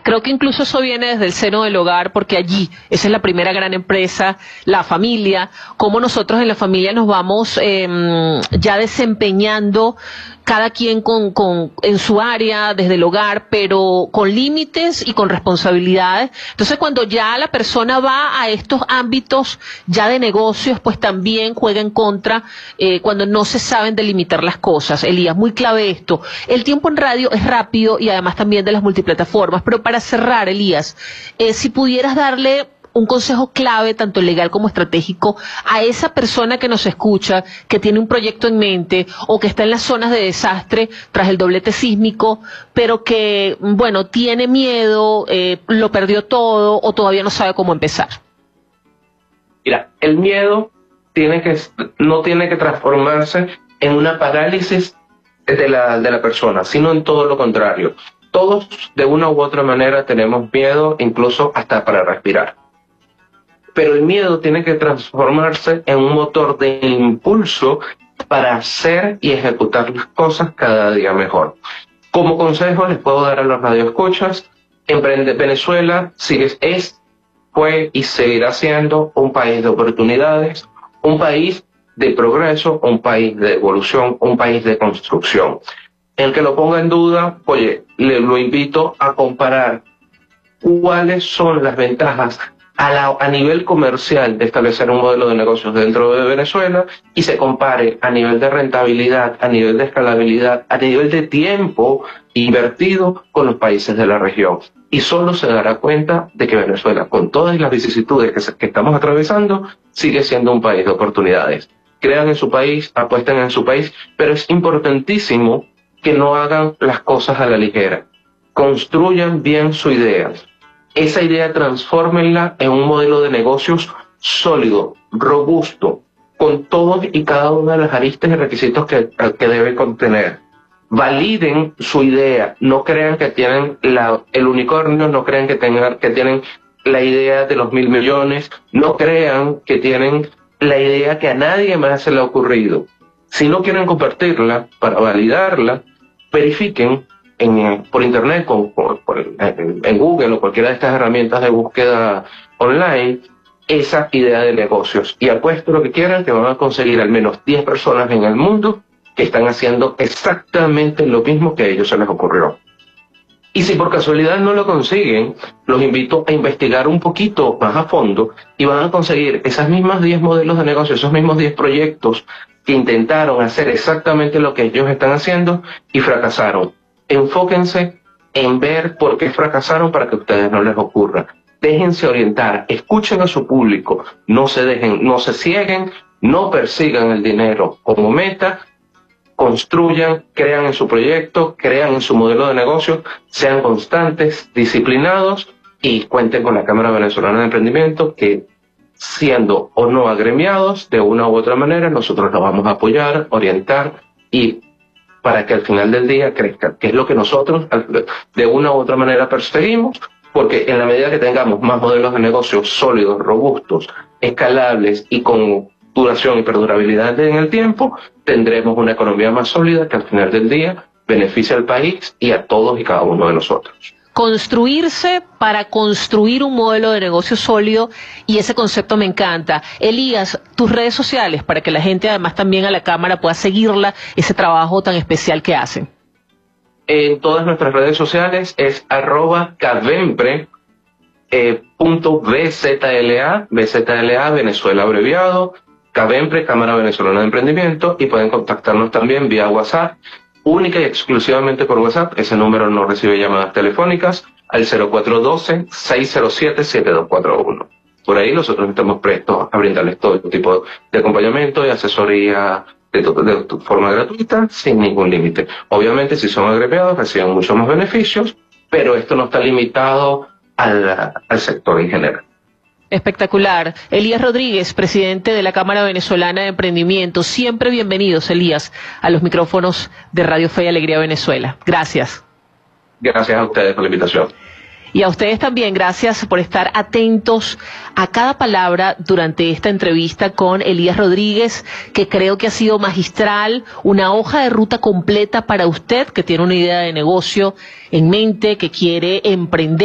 Creo que incluso eso viene desde el seno del hogar, porque allí, esa es la primera gran empresa, la familia, cómo nosotros en la familia nos vamos ya desempeñando, cada quien en su área, desde el hogar, pero con límites y con responsabilidades. Entonces, cuando ya la persona va a estos ámbitos ya de negocios, pues también juega en contra cuando no se saben delimitar las cosas. Elías, muy clave esto. El tiempo en radio es rápido y además también de las multiplataformas. Pero para cerrar, Elías, si pudieras darle un consejo clave, tanto legal como estratégico, a esa persona que nos escucha, que tiene un proyecto en mente o que está en las zonas de desastre tras el doblete sísmico, pero que, bueno, tiene miedo, lo perdió todo o todavía no sabe cómo empezar. Mira, el miedo no tiene que transformarse en una parálisis de la persona, sino en todo lo contrario. Todos, de una u otra manera, tenemos miedo, incluso hasta para respirar. Pero el miedo tiene que transformarse en un motor de impulso para hacer y ejecutar las cosas cada día mejor. Como consejo les puedo dar a los radioescuchas: Venezuela fue y seguirá siendo un país de oportunidades, un país de progreso, un país de evolución, un país de construcción. El que lo ponga en duda, oye, lo invito a comparar cuáles son las ventajas a nivel comercial de establecer un modelo de negocios dentro de Venezuela y se compare a nivel de rentabilidad, a nivel de escalabilidad, a nivel de tiempo invertido con los países de la región. Y solo se dará cuenta de que Venezuela, con todas las vicisitudes que estamos atravesando, sigue siendo un país de oportunidades. Crean en su país, apuesten en su país, pero es importantísimo que no hagan las cosas a la ligera. Construyan bien su idea. Esa idea transfórmenla en un modelo de negocios sólido, robusto, con todos y cada una de las aristas y requisitos que debe contener. Validen su idea, no crean que tienen el unicornio, no crean que tienen la idea de los 1.000 millones, no crean que tienen la idea que a nadie más se le ha ocurrido. Si no quieren compartirla, para validarla, verifiquen por internet, en Google o cualquiera de estas herramientas de búsqueda online, esa idea de negocios. Y apuesto lo que quieran, que van a conseguir al menos 10 personas en el mundo que están haciendo exactamente lo mismo que a ellos se les ocurrió. Y si por casualidad no lo consiguen, los invito a investigar un poquito más a fondo y van a conseguir esas mismas 10 modelos de negocio, esos mismos 10 proyectos que intentaron hacer exactamente lo que ellos están haciendo y fracasaron. Enfóquense en ver por qué fracasaron para que a ustedes no les ocurra. Déjense orientar, escuchen a su público, no se cieguen, no persigan el dinero como meta, construyan, crean en su proyecto, crean en su modelo de negocio, sean constantes, disciplinados y cuenten con la Cámara Venezolana de Emprendimiento, que siendo o no agremiados, de una u otra manera, nosotros los vamos a apoyar, orientar y para que al final del día crezcan, que es lo que nosotros de una u otra manera perseguimos, porque en la medida que tengamos más modelos de negocios sólidos, robustos, escalables y con duración y perdurabilidad en el tiempo, tendremos una economía más sólida que al final del día beneficia al país y a todos y cada uno de nosotros. Construirse para construir un modelo de negocio sólido, y ese concepto me encanta. Elías, tus redes sociales, para que la gente además también a la cámara pueda seguirla, ese trabajo tan especial que hacen. En todas nuestras redes sociales es @cavempre.bzla, BZLA, Venezuela abreviado, Cavempre, Cámara Venezolana de Emprendimiento, y pueden contactarnos también vía WhatsApp, única y exclusivamente por WhatsApp. Ese número no recibe llamadas telefónicas, al 0412-607-7241. Por ahí nosotros estamos prestos a brindarles todo tipo de acompañamiento y asesoría de forma gratuita, sin ningún límite. Obviamente, si son agremiados, reciben muchos más beneficios, pero esto no está limitado al sector en general. Espectacular. Elías Rodríguez, presidente de la Cámara Venezolana de Emprendimiento. Siempre bienvenidos, Elías, a los micrófonos de Radio Fe y Alegría Venezuela. Gracias. Gracias a ustedes por la invitación. Y a ustedes también, gracias por estar atentos a cada palabra durante esta entrevista con Elías Rodríguez, que creo que ha sido magistral, una hoja de ruta completa para usted que tiene una idea de negocio en mente, que quiere emprender.